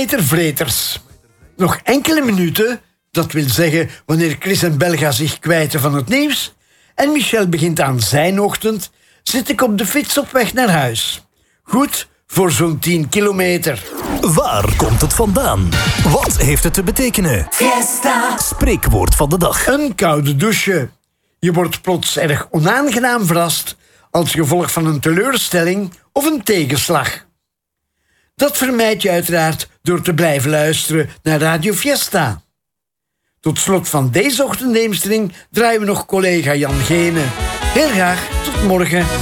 Kilometervreters. Nog enkele minuten, dat wil zeggen wanneer Chris en Belga zich kwijten van het nieuws en Michel begint aan zijn ochtend, zit ik op de fiets op weg naar huis. Goed voor zo'n 10 kilometer. Waar komt het vandaan? Wat heeft het te betekenen? Fiesta. Spreekwoord van de dag. Een koude douche. Je wordt plots erg onaangenaam verrast als gevolg van een teleurstelling of een tegenslag. Dat vermijd je uiteraard door te blijven luisteren naar Radio Fiesta. Tot slot van deze ochtendheemstering draaien we nog collega Jan Gene. Heel graag, tot morgen.